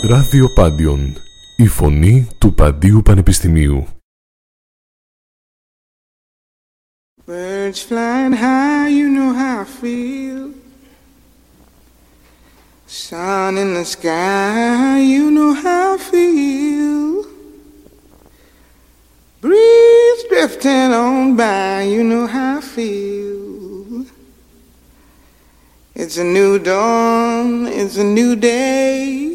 Ράδιο Πάντιον, η φωνή του Παντίου Πανεπιστημίου. Birds flying high, you know how I feel. Sun in the sky, you know how I feel. Breeze drifting on by, you know how I feel. It's a new dawn, it's a new day.